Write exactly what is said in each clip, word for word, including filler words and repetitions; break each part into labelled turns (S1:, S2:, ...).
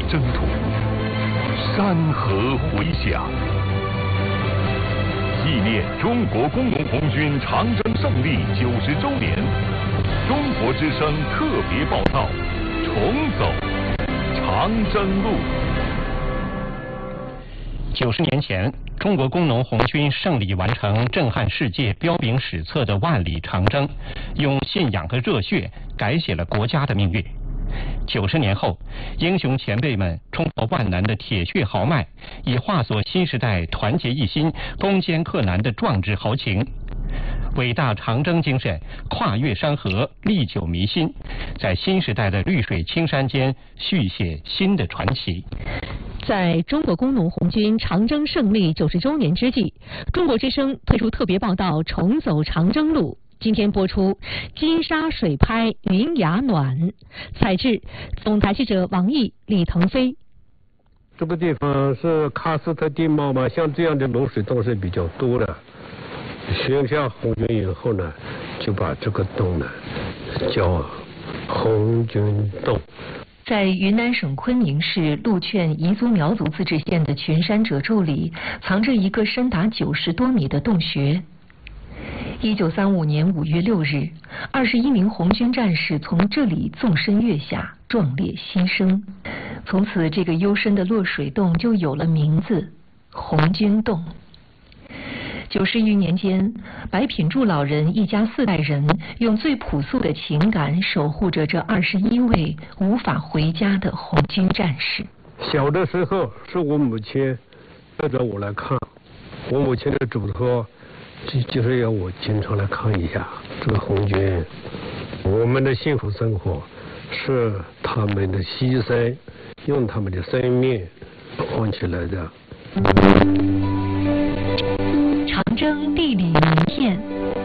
S1: 征途，山河回响。纪念中国工农红军长征胜利九十周年，中国之声特别报道：重走长征路。
S2: 九十年前，中国工农红军胜利完成震撼世界、彪炳史册的万里长征，用信仰和热血改写了国家的命运。九十年后，英雄前辈们冲破万难的铁血豪迈，已化作新时代团结一心、攻坚克难的壮志豪情。伟大长征精神跨越山河，历久弥新，在新时代的绿水青山间续写新的传奇。
S3: 在中国工农红军长征胜利九十周年之际，中国之声推出特别报道《重走长征路》。今天播出金沙水拍云崖暖，采制总台记者王毅、李腾飞。
S4: 这个地方是喀斯特地貌嘛，像这样的卤水洞是比较多的。选下红军以后呢，就把这个洞呢叫红军洞。
S5: 在云南省昆明市陆劝彝族苗族自治县的群山褶皱里，藏着一个深达九十多米的洞穴。一九三五年五月六日，二十一名红军战士从这里纵身跃下，壮烈牺牲。从此，这个幽深的落水洞就有了名字——红军洞。九十余年间，白品柱老人一家四代人用最朴素的情感守护着这二十一位无法回家的红军战士。
S4: 小的时候，是我母亲带着我来看，我母亲的嘱托就就是要我经常来看一下这个红军。我们的幸福生活是他们的牺牲，用他们的生命换起来的。
S5: 长征地理名片。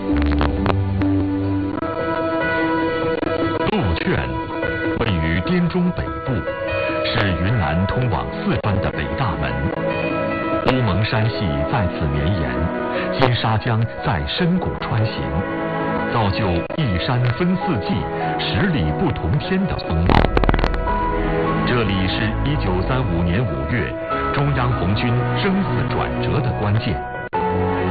S1: 陆劝位于滇中北部，是云南通往四川的北大门。乌蒙山系在此绵延，金沙江在深谷穿行，造就一山分四季、十里不同天的风貌。这里是一九三五年五月中央红军生死转折的关键。